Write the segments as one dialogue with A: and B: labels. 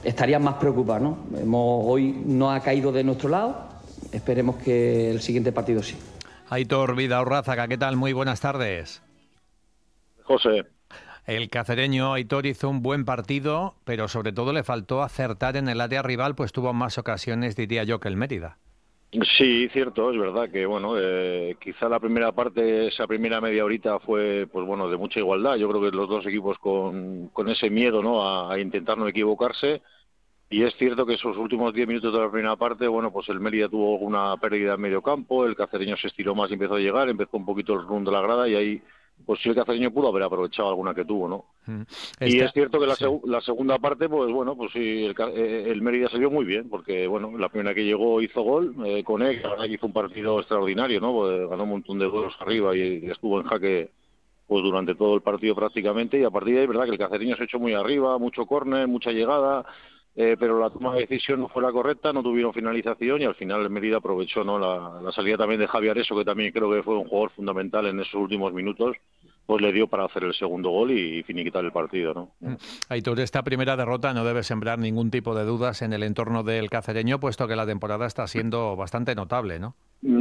A: estarían más preocupados, ¿no? Hoy no ha caído de nuestro lado, esperemos que el siguiente partido sí.
B: Aitor Vidaurrázaga, ¿qué tal? Muy buenas tardes.
C: José.
B: El cacereño Aitor hizo un buen partido, pero sobre todo le faltó acertar en el área rival, pues tuvo más ocasiones, diría yo, que el Mérida.
C: Sí, cierto, es verdad que bueno, quizá la primera parte, esa primera media horita fue, pues bueno, de mucha igualdad. Yo creo que los dos equipos con ese miedo, ¿no? A intentar no equivocarse. Y es cierto que esos últimos 10 minutos de la primera parte, bueno, pues el Mérida tuvo una pérdida en medio campo, el cacereño se estiró más y empezó a llegar, empezó un poquito el run de la grada y ahí, pues sí, el cacereño pudo haber aprovechado alguna que tuvo, ¿no? Y es cierto que la segunda parte, pues bueno, pues sí, el Mérida se vio muy bien, porque bueno, la primera que llegó hizo gol, Koné, que ahora hizo un partido extraordinario, ¿no? Pues ganó un montón de duelos arriba y estuvo en jaque pues durante todo el partido prácticamente, y a partir de ahí es verdad que el cacereño se echó muy arriba, mucho córner, mucha llegada, pero la toma de decisión no fue la correcta, no tuvieron finalización y al final el Mérida aprovechó, ¿no? La salida también de Javi Areso, que también creo que fue un jugador fundamental en esos últimos minutos, pues le dio para hacer el segundo gol y finiquitar el partido, ¿no?
B: Aitor, esta primera derrota no debe sembrar ningún tipo de dudas en el entorno del cacereño, puesto que la temporada está siendo bastante notable, ¿no?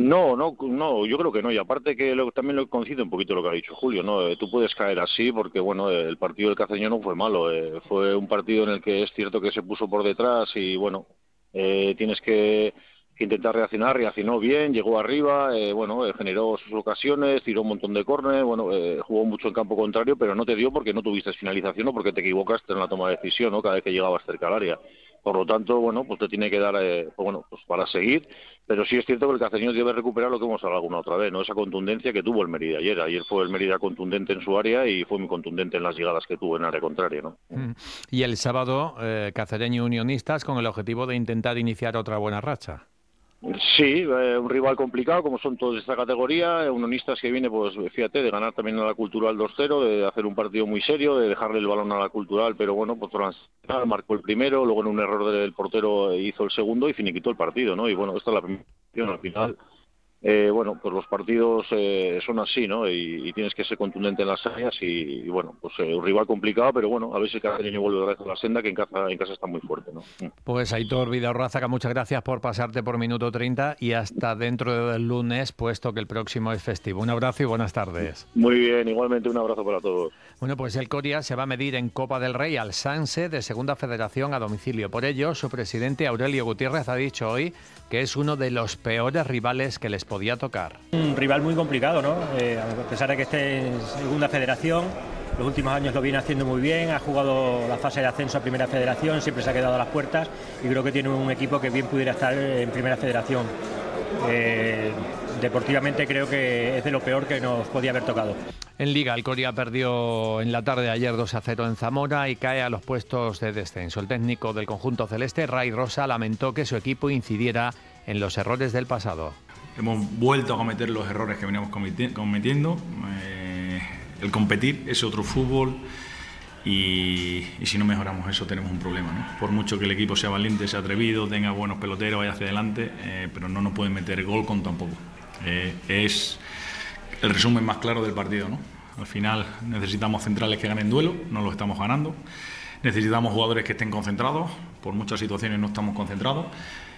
C: No, yo creo que no, y aparte que también lo coincide un poquito lo que ha dicho Julio, ¿no? Tú puedes caer así porque, bueno, el partido del cacereño no fue malo, fue un partido en el que es cierto que se puso por detrás y, bueno, tienes que intentar reaccionar, reaccionó bien, llegó arriba, generó sus ocasiones, tiró un montón de córner, jugó mucho en campo contrario, pero no te dio porque no tuviste finalización o porque te equivocaste en la toma de decisión, ¿no? Cada vez que llegabas cerca al área. Por lo tanto, pues te tiene que dar, pues para seguir, pero sí es cierto que el cacereño debe recuperar lo que hemos hablado alguna otra vez, ¿no? Esa contundencia que tuvo el Mérida ayer. Ayer fue el Mérida contundente en su área y fue muy contundente en las llegadas que tuvo en área contraria, ¿no?
B: Y el sábado, cacereño Unionistas con el objetivo de intentar iniciar otra buena racha.
C: Sí, un rival complicado, como son todos de esta categoría, Unionistas que viene, pues fíjate, de ganar también a la Cultural 2-0, de hacer un partido muy serio, de dejarle el balón a la Cultural, pero bueno, pues marcó el primero, luego en un error del portero hizo el segundo y finiquitó el partido, ¿no? Y bueno, esta es la primera opción al final. Pues los partidos son así, ¿no? Y tienes que ser contundente en las áreas y bueno, pues un rival complicado, pero bueno, a ver si el cacereño vuelve otra vez a la senda, que en casa está muy fuerte, ¿no?
B: Pues Aitor Vidaurrázaga, muchas gracias por pasarte por Minuto 30 y hasta dentro del lunes, puesto que el próximo es festivo. Un abrazo y buenas tardes.
C: Muy bien, igualmente un abrazo para todos.
B: Bueno, pues el Coria se va a medir en Copa del Rey al Sanse de Segunda Federación a domicilio. Por ello, su presidente Aurelio Gutiérrez ha dicho hoy que es uno de los peores rivales que les podía tocar.
D: Un rival muy complicado, ¿no? A pesar de que esté en Segunda Federación, los últimos años lo viene haciendo muy bien, ha jugado la fase de ascenso a Primera Federación, siempre se ha quedado a las puertas y creo que tiene un equipo que bien pudiera estar en Primera Federación. Deportivamente creo que es de lo peor que nos podía haber tocado.
B: En Liga, el Coria perdió en la tarde de ayer 2-0 en Zamora y cae a los puestos de descenso. El técnico del conjunto celeste, Ray Rosa, lamentó que su equipo incidiera en los errores del pasado.
E: Hemos vuelto a cometer los errores que veníamos cometiendo. El competir es otro fútbol y si no mejoramos eso tenemos un problema, ¿no? Por mucho que el equipo sea valiente, sea atrevido, tenga buenos peloteros, vaya hacia adelante, pero no nos pueden meter gol con tan poco. Es el resumen más claro del partido, ¿no? Al final necesitamos centrales que ganen duelo, no lo estamos ganando. Necesitamos jugadores que estén concentrados, por muchas situaciones no estamos concentrados.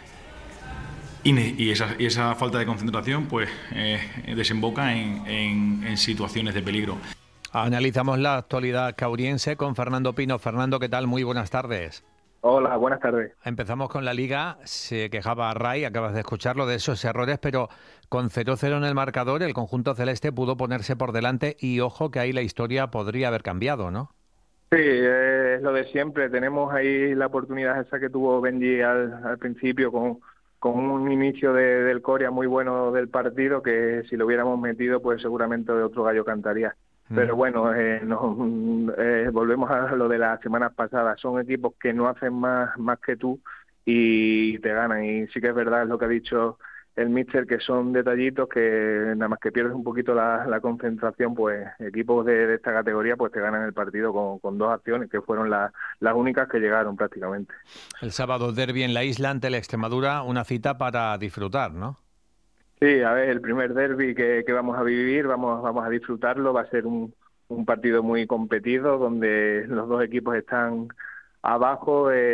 E: Y esa falta de concentración pues desemboca en situaciones de peligro.
B: Analizamos la actualidad cauriense con Fernando Pino. Fernando, ¿qué tal? Muy buenas tardes.
F: Hola, buenas tardes.
B: Empezamos con la Liga. Se quejaba Ray, acabas de escucharlo, de esos errores, pero con 0-0 en el marcador el conjunto celeste pudo ponerse por delante y ojo que ahí la historia podría haber cambiado, ¿no?
F: Sí, es lo de siempre. Tenemos ahí la oportunidad esa que tuvo Benji al principio con un inicio del Coria muy bueno del partido, que si lo hubiéramos metido pues seguramente otro gallo cantaría. Pero bueno, volvemos a lo de las semanas pasadas. Son equipos que no hacen más que tú y te ganan. Y sí que es verdad, es lo que ha dicho el míster, que son detallitos que nada más que pierdes un poquito la concentración, pues equipos de esta categoría pues te ganan el partido con dos acciones que fueron las únicas que llegaron prácticamente.
B: El sábado derbi en la isla ante la Extremadura, una cita para disfrutar, ¿no?
F: Sí, a ver, el primer derbi que vamos a vivir, vamos a disfrutarlo, va a ser un partido muy competido donde los dos equipos están abajo.